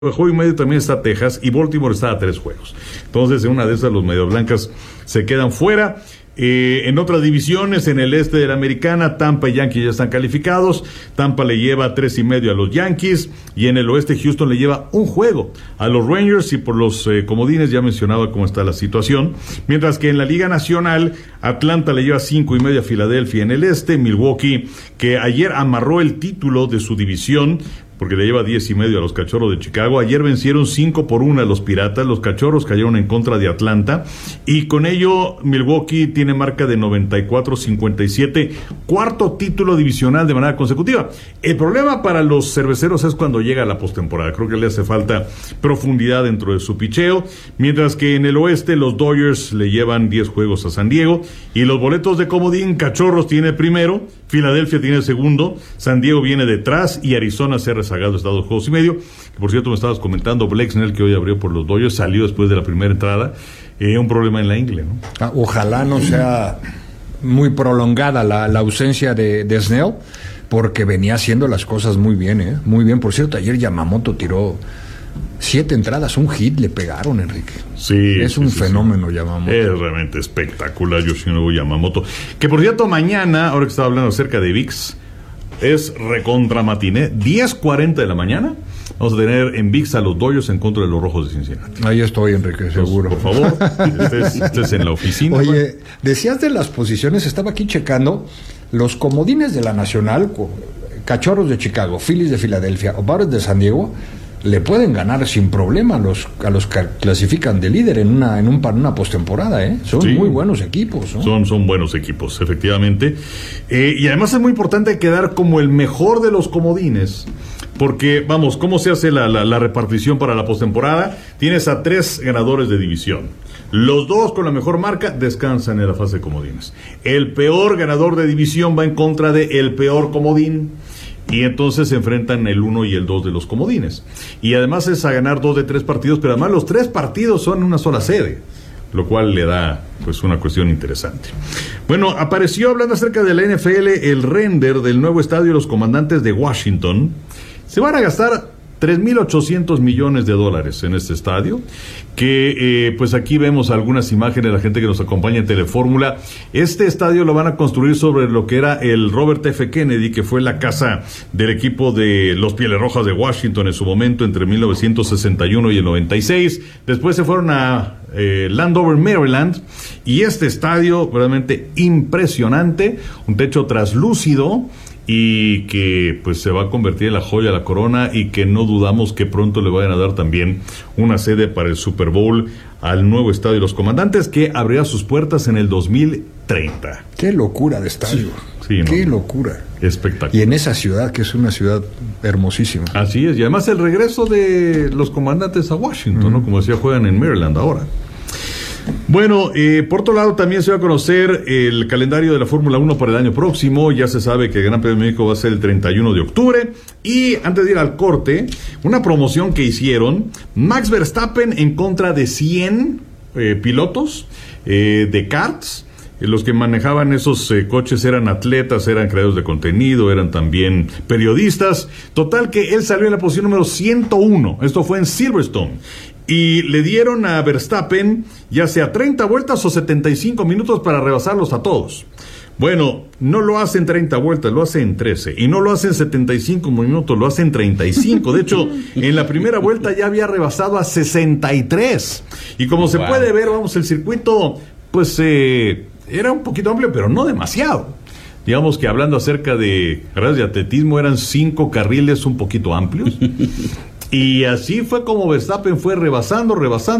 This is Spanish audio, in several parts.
juego y medio también está Texas y Baltimore está a 3 juegos. Entonces, en una de esas los medias blancas se quedan fuera. En otras divisiones, en el este de la Americana, Tampa y Yankees ya están calificados. Tampa le lleva 3.5 a los Yankees, y en el oeste Houston le lleva 1 juego a los Rangers, y por los comodines ya mencionaba cómo está la situación. Mientras que en la Liga Nacional, Atlanta le lleva 5.5 a Filadelfia en el este. Milwaukee, que ayer amarró el título de su división, porque le lleva 10.5 a los Cachorros de Chicago. Ayer vencieron 5-1 a los Piratas. Los Cachorros cayeron en contra de Atlanta, y con ello Milwaukee tiene marca de 94-57, cuarto título divisional de manera consecutiva. El problema para los cerveceros es cuando llega la postemporada. Creo que le hace falta profundidad dentro de su picheo, mientras que en el oeste los Dodgers le llevan 10 juegos a San Diego, y los boletos de comodín, Cachorros tiene primero, Filadelfia tiene segundo, San Diego viene detrás, y Arizona se ha rezagado, está a 2 juegos y medio. Que por cierto, me estabas comentando, Blake Snell, que hoy abrió por los Dodgers, salió después de la primera entrada, un problema en la ingle, ¿no? Ojalá no sea muy prolongada la ausencia de Snell, porque venía haciendo las cosas muy bien, muy bien. Por cierto, ayer Yamamoto tiró 7 entradas, un hit le pegaron, Enrique. Sí, es un fenómeno, Yamamoto. Es realmente espectacular, Yoshinobu Yamamoto. Que por cierto, mañana, ahora que estaba hablando acerca de VIX, es recontra matiné, 10:40 de la mañana. Vamos a tener en VIX a los Dodgers en contra de los Rojos de Cincinnati. Ahí estoy, Enrique, seguro. Por favor, estés en la oficina. Oye, decías de las posiciones, estaba aquí checando los comodines de la Nacional, Cachorros de Chicago, Phillies de Filadelfia o Padres de San Diego, le pueden ganar sin problema a los que clasifican de líder en una postemporada, ¿eh? Son muy buenos equipos, ¿no? Son buenos equipos, efectivamente. Y además es muy importante quedar como el mejor de los comodines, porque, vamos, ¿cómo se hace la repartición para la postemporada? Tienes a 3 ganadores de división. Los 2 con la mejor marca descansan en la fase de comodines. El peor ganador de división va en contra de el peor comodín, y entonces se enfrentan el 1 y el 2 de los comodines. Y además es a ganar 2 de 3 partidos, pero además los 3 partidos son en una sola sede, lo cual le da pues una cuestión interesante. Bueno, apareció, hablando acerca de la NFL, el render del nuevo estadio de los Comandantes de Washington. Se van a gastar $3,800 millones en este estadio, que pues aquí vemos algunas imágenes de la gente que nos acompaña en Telefórmula. Este estadio lo van a construir sobre lo que era el Robert F. Kennedy, que fue la casa del equipo de los Pieles Rojas de Washington en su momento, entre 1961 y el 96. Después se fueron a Landover, Maryland, y este estadio realmente impresionante, un techo traslúcido, y que pues se va a convertir en la joya de la corona, y que no dudamos que pronto le vayan a dar también una sede para el Super Bowl al nuevo estadio de los Comandantes, que abrirá sus puertas en el 2030. Qué locura de estadio. Sí, qué locura. Espectacular. Y en esa ciudad, que es una ciudad hermosísima. Así es, y además el regreso de los Comandantes a Washington, ¿no? Como decía, juegan en Maryland ahora. Bueno, por otro lado también se va a conocer el calendario de la Fórmula 1 para el año próximo. Ya se sabe que el Gran Premio de México va a ser el 31 de octubre. Y antes de ir al corte, una promoción que hicieron: Max Verstappen en contra de 100 pilotos de karts. Los que manejaban esos coches eran atletas, eran creadores de contenido, eran también periodistas. Total que él salió en la posición número 101. Esto fue en Silverstone. Y le dieron a Verstappen ya sea 30 vueltas o 75 minutos para rebasarlos a todos. Bueno, no lo hace en 30 vueltas, lo hace en 13. Y no lo hace en 75 minutos, lo hace en 35. De hecho, en la primera vuelta ya había rebasado a 63. Y como se puede ver, vamos, el circuito, pues era un poquito amplio, pero no demasiado. Digamos que hablando acerca de carreras de atletismo, eran 5 carriles un poquito amplios. Y así fue como Verstappen fue rebasando,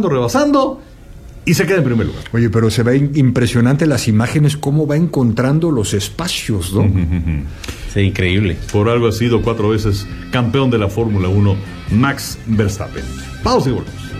y se queda en primer lugar. Oye, pero se ve impresionante las imágenes, cómo va encontrando los espacios, ¿no? Sí, increíble. Por algo ha sido 4 veces campeón de la Fórmula 1, Max Verstappen. Pausa y volvemos.